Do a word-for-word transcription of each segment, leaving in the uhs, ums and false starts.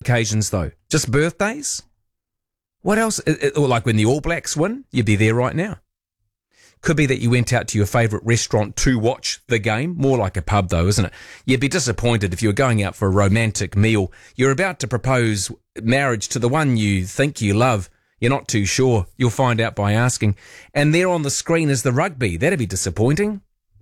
occasions, though? Just birthdays? What else? Or like when the All Blacks win, you'd be there right now. Could be that you went out to your favourite restaurant to watch the game. More like a pub, though, isn't it? You'd be disappointed if you were going out for a romantic meal. You're about to propose marriage to the one you think you love. You're not too sure. You'll find out by asking. And there on the screen is the rugby. That'd be disappointing.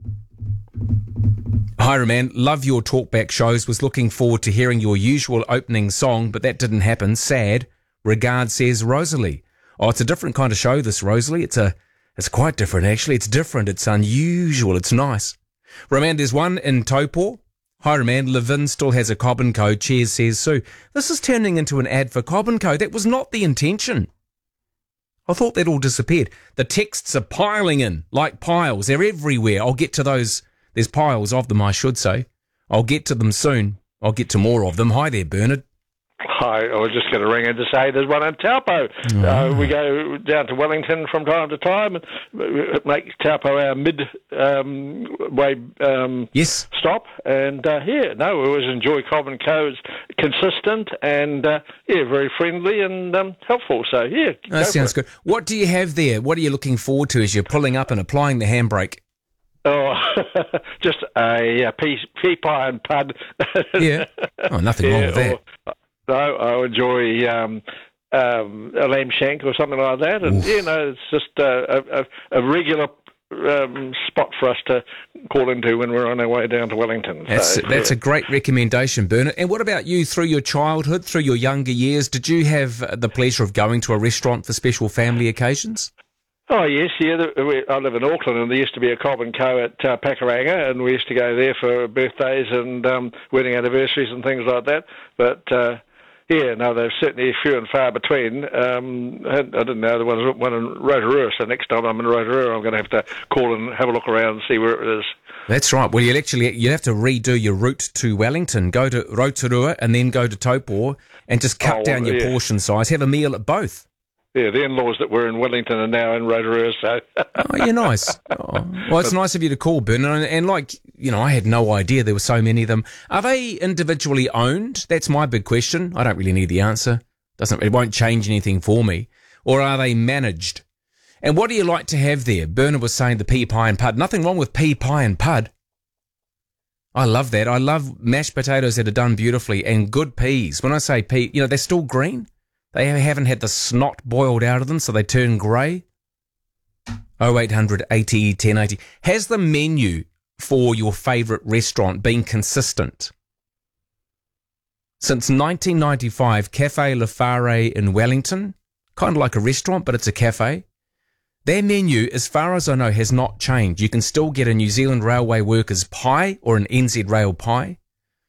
Hi, Roman. Love your talkback shows. Was looking forward to hearing your usual opening song, but that didn't happen. Sad. Regards, says Rosalie. Oh, it's a different kind of show, this, Rosalie. It's a... It's quite different, actually. It's different. It's unusual. It's nice. Roman, there's one in Taupo. Hi, Roman. Levin still has a Cobb and Co. Cheers, says Sue. This is turning into an ad for Cobb and Co. That was not the intention. I thought that all disappeared. The texts are piling in like piles. They're everywhere. I'll get to those. There's piles of them, I should say. I'll get to them soon. I'll get to more of them. Hi there, Bernard. Hi, I was just going to ring in to say there's one in Taupo. Oh. Uh, we go down to Wellington from time to time and make Taupo our mid-way um, um, yes. stop. And, uh, yeah, no, we always enjoy Cobb and Co. It's consistent and, uh, yeah, very friendly and um, helpful. So, yeah. That sounds good. What do you have there? What are you looking forward to as you're pulling up and applying the handbrake? Oh, just a, a pea, pea pie and pud. Yeah. Oh, nothing wrong yeah, with that. Or, no, I enjoy um, um, a lamb shank or something like that. And, Oof. you know, it's just uh, a, a, a regular um, spot for us to call into when we're on our way down to Wellington. That's, so, that's yeah. a great recommendation, Bernard. And what about you through your childhood, through your younger years? Did you have the pleasure of going to a restaurant for special family occasions? Oh, yes, yeah. The, we, I live in Auckland, and there used to be a Cobb and Co. at uh, Pakuranga, and we used to go there for birthdays and um, wedding anniversaries and things like that. But, uh, yeah, no, they're certainly few and far between. Um, I, I didn't know there was one in Rotorua, so next time I'm in Rotorua, I'm going to have to call and have a look around and see where it is. That's right. Well, you actually you have to redo your route to Wellington. Go to Rotorua and then go to Taupo and just cut Oh, down your yeah. portion size. Have a meal at both. Yeah, the in-laws that were in Wellington are now in Rotorua, so... Oh, you're nice. Oh. Well, it's nice of you to call, Bernard. And, and like, you know, I had no idea there were so many of them. Are they individually owned? That's my big question. I don't really need the answer. Doesn't It won't change anything for me. Or are they managed? And what do you like to have there? Bernard was saying the pea pie and pud. Nothing wrong with pea pie and pud. I love that. I love mashed potatoes that are done beautifully and good peas. When I say pea, you know, they're still green. They haven't had the snot boiled out of them, so they turn grey. oh eight hundred eighty ten eighty. Has the menu for your favourite restaurant been consistent? Since nineteen ninety-five, Cafe Le Phare in Wellington, kind of like a restaurant, but it's a cafe. Their menu, as far as I know, has not changed. You can still get a New Zealand Railway Workers pie or an N Z Rail pie.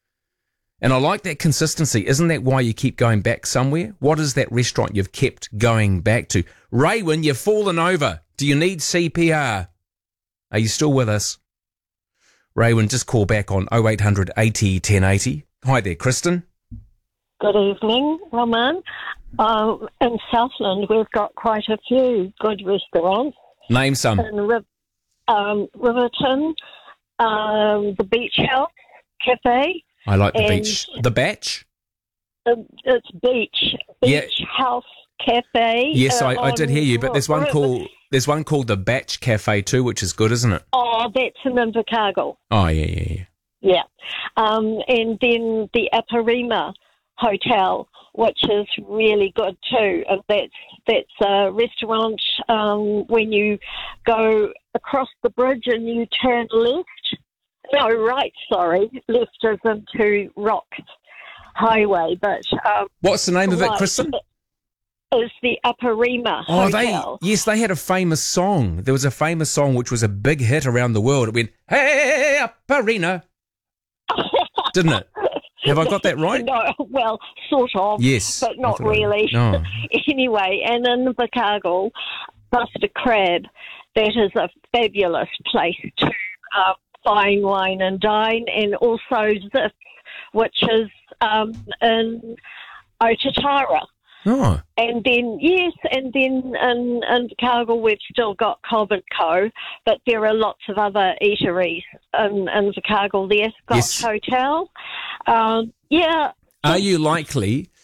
And I like that consistency. Isn't that why you keep going back somewhere? What is that restaurant you've kept going back to? Raywin, you've fallen over. Do you need C P R? Are you still with us? Raywin, just call back on oh eight hundred eighty ten eighty. Hi there, Kristen. Good evening, Roman. Uh, in Southland, we've got quite a few good restaurants. Name some. In Riv- um, Riverton, um, the Beach House Cafe. I like the and beach. The Batch? Uh, it's Beach. Beach Yeah. House Cafe. Yes, uh, I, I did on hear you, but there's one River- called there's one called the Batch Cafe too, which is good, isn't it? Oh, that's in Invercargill. Oh, yeah, yeah, yeah. Yeah. Um, and then the Aparima Hotel, which is really good too. And that's that's a restaurant um, when you go across the bridge and you turn left. No, right, sorry. Left is into Rock Highway. But um, What's the name of it, right Kristen? is the Aparima Oh, they Hotel. yes, they had a famous song. There was a famous song which was a big hit around the world. It went, "Hey, up arena," didn't it? Have I got that right? No, well, sort of. Yes, But I not thought I- really. No. Anyway, and in Invercargill, Buster Crab, that is a fabulous place to uh, fine wine and dine, and also Ziff, which is um, in Otatara. Oh, And then, yes, and then in, in Cargill we've still got Cobb and Co, but there are lots of other eateries in, in Cargill. There's Scotch Yes. Hotel. Um, yeah. are you likely